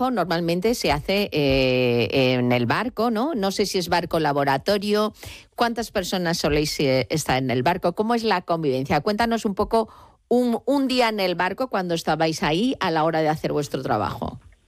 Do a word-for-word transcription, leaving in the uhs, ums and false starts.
trabajo normalmente se hace eh, en el barco, ¿no? No sé si es barco laboratorio. ¿Cuántas personas soléis eh, estar en el barco? ¿Cómo es la convivencia? Cuéntanos un poco un, un día en el barco cuando estabais ahí a la hora de hacer vuestro trabajo.